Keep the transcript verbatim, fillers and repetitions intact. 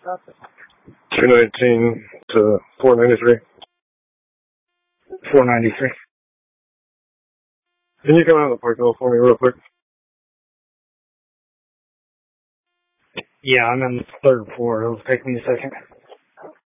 two nineteen to four ninety-three. four ninety-three. Can you come out of the portal for me real quick? Yeah, I'm on the third floor. It'll take me a second.